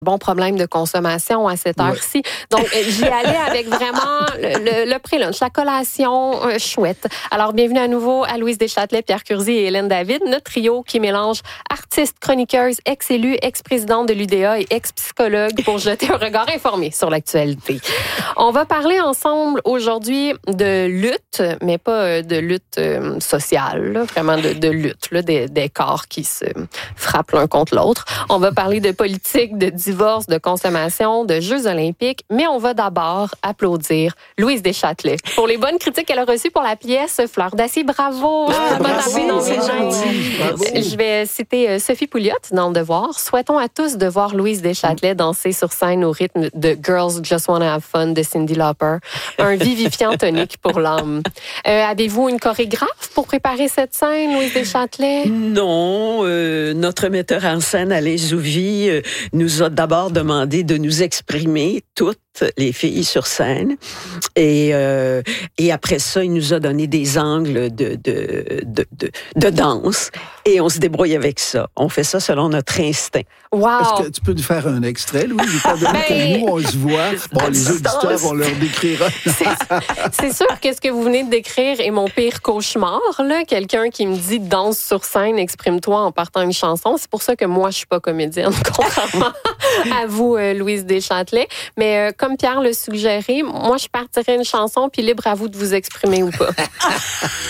Bon problème de consommation à cette heure-ci. Donc, j'y allais avec vraiment le pré-lunch, la collation chouette. Alors, bienvenue à nouveau à Louise Deschâtelet, Pierre Curzi et Hélène David, notre trio qui mélange artistes, chroniqueuses, ex-élus, ex-présidente de l'UDA et ex-psychologue pour jeter un regard informé sur l'actualité. On va parler ensemble aujourd'hui de lutte, mais pas de lutte sociale, là, vraiment de lutte, là, des corps qui se frappent l'un contre l'autre. On va parler de politique, de divorce, de consommation, de Jeux olympiques, mais on va d'abord applaudir Louise Deschâtelet pour les bonnes critiques qu'elle a reçues pour la pièce Fleur d'acier. Bravo! Je vais citer Sophie Pouliot dans Le Devoir. Souhaitons à tous de voir Louise Deschâtelet danser sur scène au rythme de Girls Just Wanna Have Fun de Cyndi Lauper. Un vivifiant tonique pour l'âme. Avez-vous une chorégraphe pour préparer cette scène, Louise Deschâtelet? Non. Notre metteur en scène, Alain Zouvi, nous a d'abord demandé de nous exprimer toutes les filles sur scène. Et après ça, il nous a donné des angles de danse. Et on se débrouille avec ça. On fait ça selon notre instinct. Wow! Est-ce que tu peux nous faire un extrait, Louise? Étant donné que nous, on se voit, bon, les auditeurs, on leur décrira. C'est sûr que ce que vous venez de décrire est mon pire cauchemar, là. Quelqu'un qui me dit « danse sur scène, exprime-toi en partant une chanson ». C'est pour ça que moi, je suis pas comédienne, contrairement à vous, Louise Deschâtelet. Mais comme Pierre le suggérait, moi, je partirais une chanson, puis libre à vous de vous exprimer ou pas.